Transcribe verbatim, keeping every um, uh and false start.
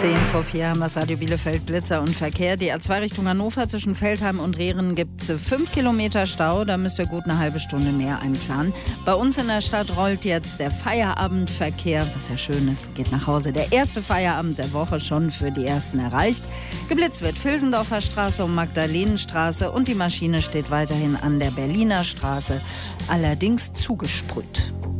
Zehn vor vier haben das Radio Bielefeld Blitzer und Verkehr. Die A zwei Richtung Hannover zwischen Veltheim und Rehren gibt es fünf Kilometer Stau. Da müsst ihr gut eine halbe Stunde mehr einplanen. Bei uns in der Stadt rollt jetzt der Feierabendverkehr, was ja schön ist, geht nach Hause. Der erste Feierabend der Woche schon für die Ersten erreicht. Geblitzt wird Vilsendorfer Straße und Magdalenenstraße und die Maschine steht weiterhin an der Berliner Straße, allerdings zugesprüht.